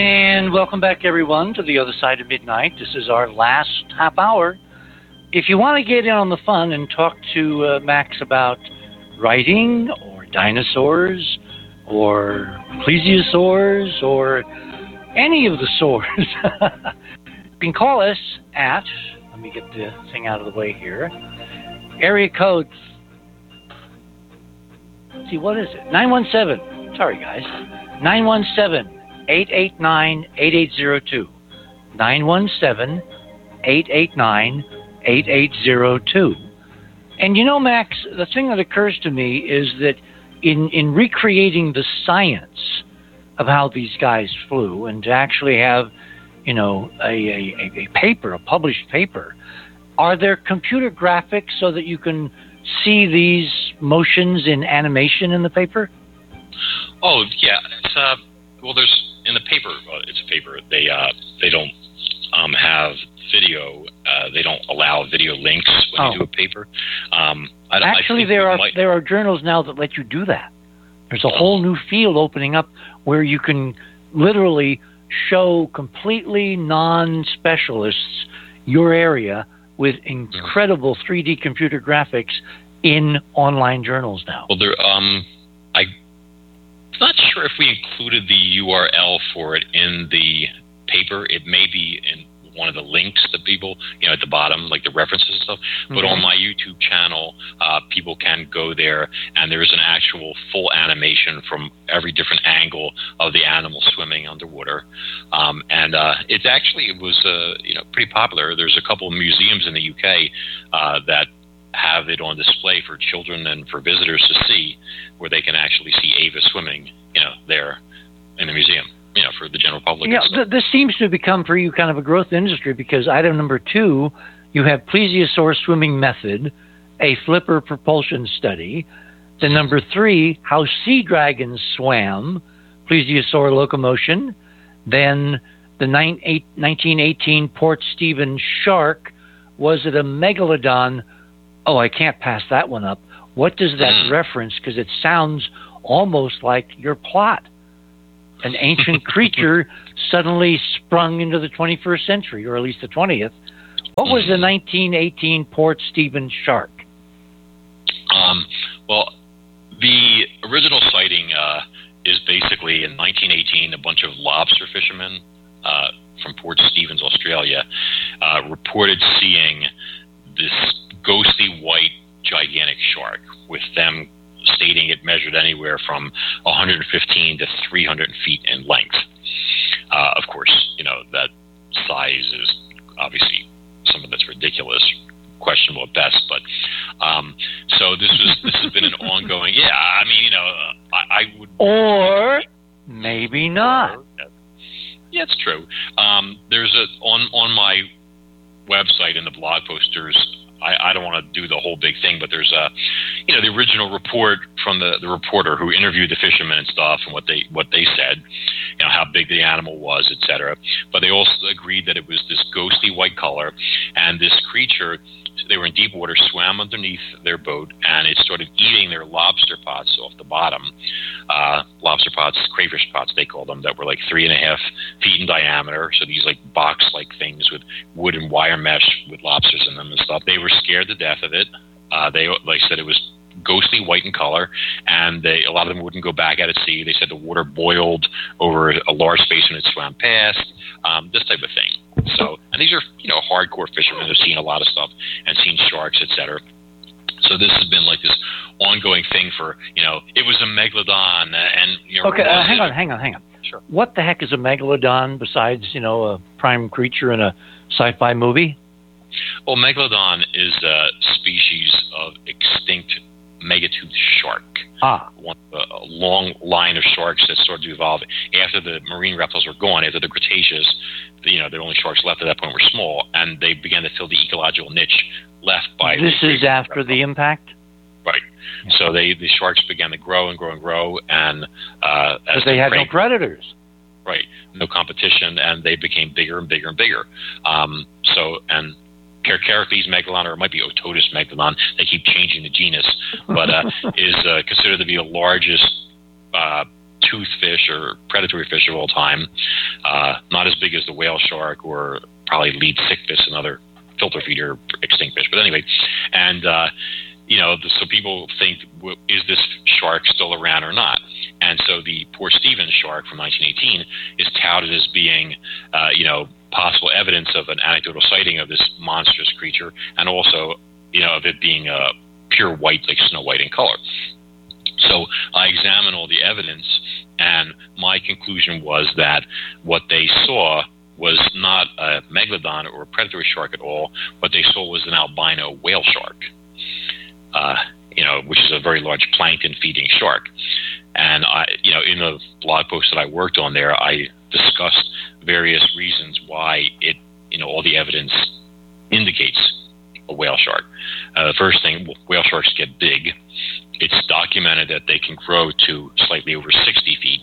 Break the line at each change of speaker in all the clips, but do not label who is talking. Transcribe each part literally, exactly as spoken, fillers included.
And welcome back, everyone, to The Other Side of Midnight. This is our last half hour. If you want to get in on the fun and talk to uh, Max about writing or dinosaurs or plesiosaurs or any of the saurs, you can call us at, let me get the thing out of the way here, area code, let's see, what is it? nine one seven, sorry guys, nine one seven, eight eight nine, eight eight zero two. nine one seven, eight eight nine, eight eight zero two. And you know, Max, the thing that occurs to me is that in, in recreating the science of how these guys flew, and to actually have, you know, a, a, a paper, a published paper, are there computer graphics so that you can see these motions in animation in the paper?
Oh, yeah. It's, uh, well, there's, in the paper, uh, it's a paper, they, uh, they don't um, have video, uh, they don't allow video links when
oh.
you do a paper. Um, I,
Actually,
I
there are
might...
there are journals now that let you do that. There's a whole new field opening up where you can literally show completely non-specialists your area with incredible three D computer graphics in online journals now.
Well, there, um, I'm not sure if we included the U R L for it in the paper. It may be in one of the links that people, you know, at the bottom, like the references and stuff. But mm-hmm. on my YouTube channel, uh, people can go there, and there's an actual full animation from every different angle of the animal swimming underwater. Um, and uh, it's actually, it was, uh, you know, pretty popular. There's a couple of museums in the U K uh, that have it on display for children and for visitors to see, where they can actually see Ava swimming, you know, there in the museum. You know, for the general public.
Yeah, th- this seems to become for you kind of a growth industry, because item number two, you have plesiosaur swimming method, a flipper propulsion study. Then number three, how sea dragons swam, plesiosaur locomotion. Then the nineteen eighteen Port Stephen shark. Was it a megalodon? Oh, I can't pass that one up. What does that mm. reference? Because it sounds almost like your plot. An ancient creature suddenly sprung into the twenty-first century, or at least the twentieth. What was the nineteen eighteen Port Stephen shark?
Um, well, the original sighting uh, is basically in nineteen eighteen, a bunch of lobster fishermen uh, from Port Stephens, Australia, uh, reported seeing this ghostly white gigantic shark, with them stating it measured anywhere from one hundred fifteen to three hundred feet in length. Uh, of course, you know, that size is obviously some of that's ridiculous, questionable at best. But um, so this was this has been an ongoing. Yeah, I mean, you know, I, I would.
Or maybe not.
Yeah, it's true. Um, there's a on on my website in the blog post. There's I, I don't want to do the whole big thing, but there's a, you know, the original report from the, the reporter who interviewed the fishermen and stuff, and what they what they said, you know, how big the animal was, et cetera. But they also agreed that it was this ghostly white color, and this creature, they were in deep water, swam underneath their boat, and it started eating their lobster pots off the bottom. Uh, lobster pots, crayfish pots, they call them, that were like three and a half feet in diameter. So these like box-like things with wood and wire mesh with lobsters in them and stuff. They were scared to death of it. Uh, they, like I said, it was ghostly white in color, and they, a lot of them wouldn't go back out at sea. They said the water boiled over a large space when it swam past, um, this type of thing. So, and these are, you know, hardcore fishermen who've seen a lot of stuff and seen sharks, et cetera. So this has been like this ongoing thing for, you know, it was a megalodon, and, you know.
Okay, uh, hang on, hang on, hang on.
Sure.
What the heck is a megalodon besides, you know, a prime creature in a sci-fi movie?
Well, megalodon is a species of extinct megatooth shark.
Ah.
One, a long line of sharks that started to evolve after the marine reptiles were gone, after the Cretaceous. You know, the only sharks left at that point were small, and they began to fill the ecological niche left by.
This is after reptiles. The impact?
Right. Yeah. So they the sharks began to grow and grow and grow, and uh, as
they had
prey,
no predators.
Right. No competition, and they became bigger and bigger and bigger. Um, so, and Cercarophes megalodon, or it might be Otodus megalodon, they keep changing the genus, but uh, is uh, considered to be the largest uh, toothfish or predatory fish of all time. Uh, not as big as the whale shark or probably lead sickfish, another filter feeder extinct fish. But anyway, and uh, you know, the, so people think, well, is this shark still around or not? And so the Port Stevens shark from nineteen eighteen is touted as being, uh, you know, possible evidence of an anecdotal sighting of this monstrous creature, and also, you know, of it being uh, pure white, like Snow White in color. So I examined all the evidence, and my conclusion was that what they saw was not a megalodon or a predatory shark at all. What they saw was an albino whale shark, uh, you know, which is a very large plankton-feeding shark. And I, you know, in the blog post that I worked on there, I discussed various reasons why it, you know, all the evidence indicates a whale shark. Uh, the first thing, whale sharks get big. It's documented that they can grow to slightly over sixty feet.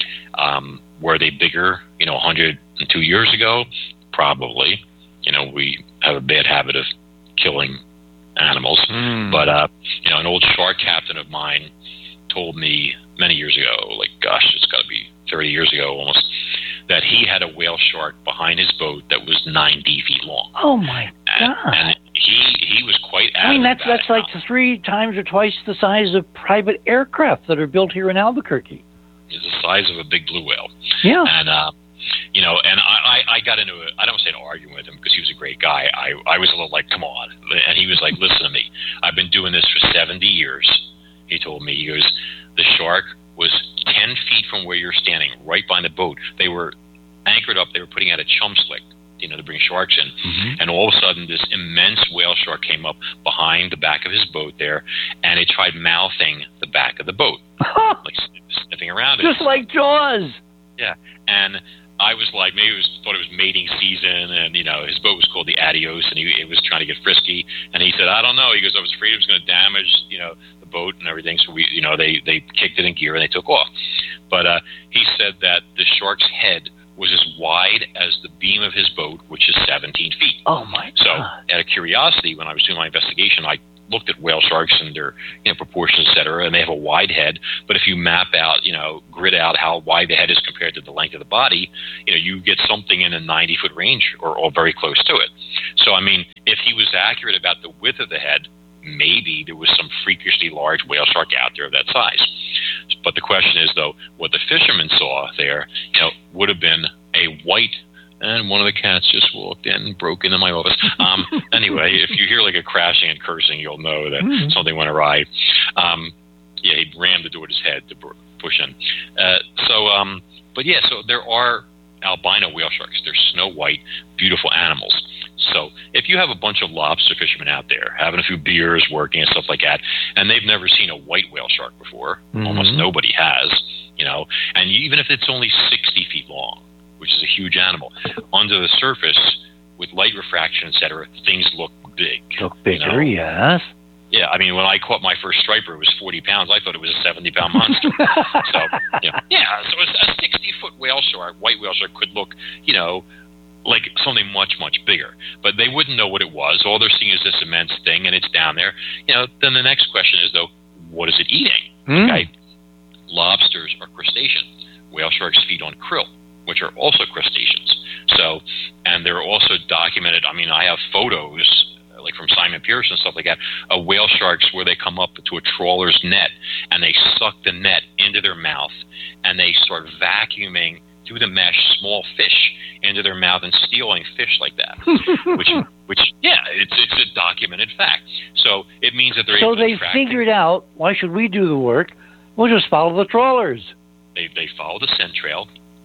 Um, were they bigger, you know, one hundred two years ago? Probably. You know, we have a bad habit of killing animals. Mm. But, uh, you know, an old shark captain of mine told me many years ago, like, gosh, it's got to be thirty years ago almost, that he had a whale shark behind his boat that was ninety feet long.
Oh, my
and,
God.
And he, he was quite adamant.
I mean, that's, that's like
now.
three times or twice the size of private aircraft that are built here in Albuquerque.
It's the size of a big blue whale.
Yeah.
And, uh, you know, and I, I, I got into it. I don't say an argument with him because he was a great guy. I, I was a little like, come on. And he was like, listen to me. I've been doing this for seventy years. He told me, he goes, the shark was ten feet from where you're standing, right behind the boat. They were anchored up. They were putting out a chum slick, you know, to bring sharks in. Mm-hmm. And all of a sudden, this immense whale shark came up behind the back of his boat there, and it tried mouthing the back of the boat, like sniffing around it.
Just like Jaws.
Yeah. And I was like, maybe it was, thought it was mating season, and, you know, his boat was called the Adios, and he, he was trying to get frisky. And he said, I don't know. He goes, I was afraid it was going to damage, you know, the boat and everything. So we, you know, they, they kicked it in gear and they took off. But uh, he said that the shark's head was as wide as the beam of his boat, which is seventeen feet.
Oh, my
so,
God.
So, out of curiosity, when I was doing my investigation, I looked at whale sharks and their, you know, proportions, et cetera, and they have a wide head. But if you map out, you know, grid out how wide the head is compared to the length of the body, you know, you get something in a ninety-foot range or, or very close to it. So, I mean, if he was accurate about the width of the head, maybe there was some freakishly large whale shark out there of that size. But the question is, though, what the fishermen saw there, you know, would have been a white, and one of the cats just walked in and broke into my office. Um, anyway, if you hear like a crashing and cursing, you'll know that mm-hmm. something went awry. Um, yeah, he rammed the door with his head to push in. Uh, so, um, but yeah, so there are albino whale sharks. They're snow white, beautiful animals. So if you have a bunch of lobster fishermen out there having a few beers, working and stuff like that, and they've never seen a white whale shark before, mm-hmm. almost nobody has, you know, and even if it's only sixty feet long, which is a huge animal, under the surface with light refraction, et cetera, things look big.
Look bigger, you know? Yes.
Yeah, I mean, when I caught my first striper, it was forty pounds. I thought it was a seventy-pound monster. so, you know, yeah, so a sixty-foot whale shark, white whale shark, could look, you know, like something much, much bigger. But they wouldn't know what it was. All they're seeing is this immense thing, and it's down there. You know, then the next question is, though, what is it eating? Mm. Okay, lobsters are crustaceans. Whale sharks feed on krill, which are also crustaceans. So, and they're also documented. I mean, I have photos, like from Simon Pierce and stuff like that, of whale sharks where they come up to a trawler's net and they suck the net into their mouth and they start vacuuming through the mesh small fish into their mouth and stealing fish like that. which, which, yeah, it's it's a documented fact. So it means that they're
so
able to
they figured it. out. Why should we do the work? We'll just follow the trawlers.
They they follow the scent trail.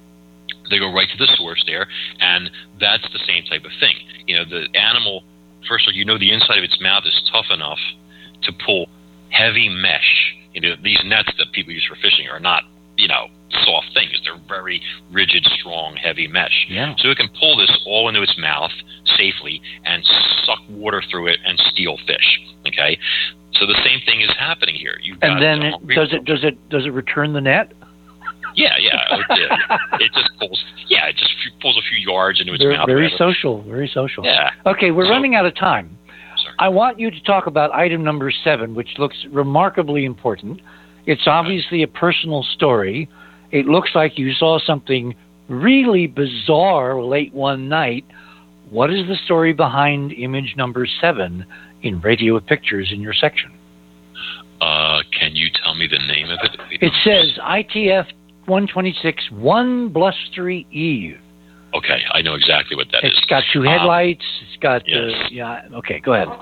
They go right to the source there, and that's the same type of thing. You know, the animal. First of all, you know the inside of its mouth is tough enough to pull heavy mesh. You know, these nets that people use for fishing are not, you know, soft things. They're very rigid, strong, heavy mesh.
Yeah.
So it can pull this all into its mouth safely and suck water through it and steal fish. Okay? So the same thing is happening here. You've got
and then it, does it does it does it return the net?
Yeah, yeah. It, it just pulls. Yeah, it just pulls a few yards into its
very,
mouth.
Very social. Very social.
Yeah.
Okay, we're
so,
running out of time.
Sorry.
I want you to talk about item number seven, which looks remarkably important. It's obviously a personal story, It looks like you saw something really bizarre late one night. What is the story behind image number seven in Radio with Pictures in your section?
Uh, can you tell me the name of it?
It says I T F one twenty-six, One Blustery Eve.
Okay, I know exactly what that
it's
is.
It's got two headlights. Um, it's got,
yes.
uh, yeah, okay, go ahead.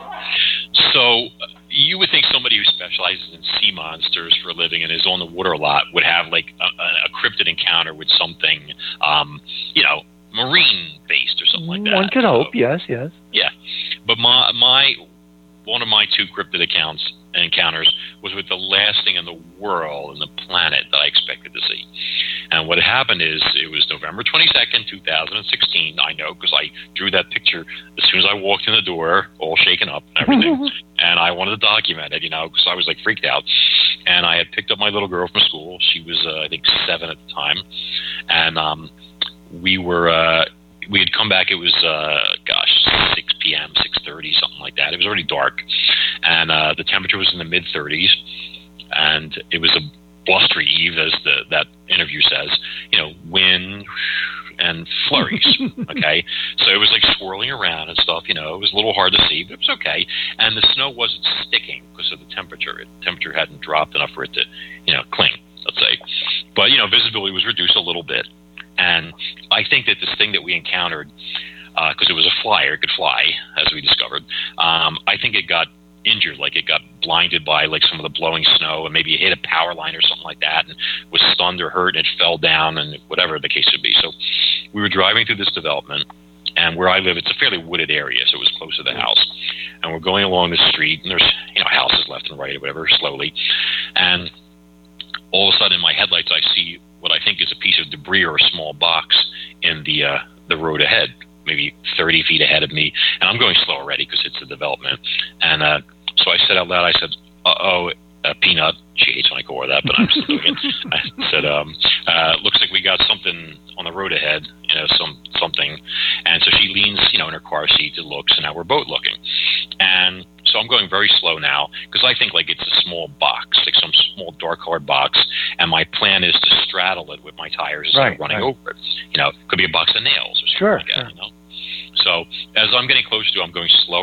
So you would think somebody who specializes in sea monsters for a living and is on the water a lot would have like a, a cryptid encounter with something, um, you know, marine-based or something like that.
One could
so,
hope, yes, yes.
Yeah, but my my one of my two cryptid accounts encounters was with the last thing in the world and the planet that I expected to see. And what happened is it was November twenty-second, two thousand sixteen. I know because I drew that picture as soon as I walked in the door, all shaken up and everything. And I wanted to document it, you know, because I was like freaked out. And I had picked up my little girl from school. She was, uh, I think, seven at the time. And um, we were, uh, we had come back. It was, uh, gosh, six p.m., six thirty, something like that. It was already dark. And uh, the temperature was in the mid thirties. And it was a blustery eve, as the, that interview says, you know, wind and flurries, okay? So it was like swirling around and stuff, you know. It was a little hard to see, but it was okay. And the snow wasn't sticking because of the temperature. The temperature hadn't dropped enough for it to, you know, cling, let's say. But, you know, visibility was reduced a little bit. And I think that this thing that we encountered, because uh, it was a flyer, it could fly, as we discovered, um, I think it got injured, like it got blinded by like some of the blowing snow, and maybe it hit a power line or something like that and was stunned or hurt, and it fell down, and whatever the case would be. So we were driving through this development, and where I live, it's a fairly wooded area, so it was close to the house. And we're going along the street, and there's, you know, houses left and right or whatever, slowly. And all of a sudden in my headlights, I see what I think is a piece of debris or a small box in the uh, the road ahead, maybe thirty feet ahead of me. And I'm going slow already because it's a development. And uh, so I said out loud, I said, uh-oh, uh, Peanut. She hates when I call her that, but I'm still doing it. I said, um, uh, looks like we got something on the road ahead, you know, some something. And so she leans, you know, in her car seat, it looks, and now we're both looking. And so I'm going very slow now because I think like it's a small box, like some small dark-colored box, and my plan is to straddle it with my tires as
right,
I'm running
right.
over it. You know, it could be a box of nails or something
sure,
like that,
sure.
you know. So as I'm getting closer to it, I'm going slow.